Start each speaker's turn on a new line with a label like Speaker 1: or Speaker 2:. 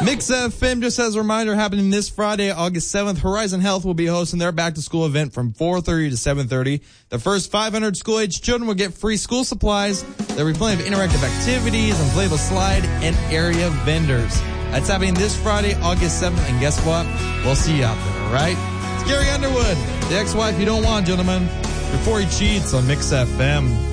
Speaker 1: Mix FM, just as a reminder, happening this Friday, August 7th, Horizon Health will be hosting their back-to-school event from 4:30 to 7:30. The first 500 school-age children will get free school supplies. There will be plenty of interactive activities, inflatable slide, and area vendors. That's happening this Friday, August 7th, and guess what? We'll see you out there, all right? It's Gary Underwood, the ex-wife you don't want, gentlemen, before he cheats on Mix FM.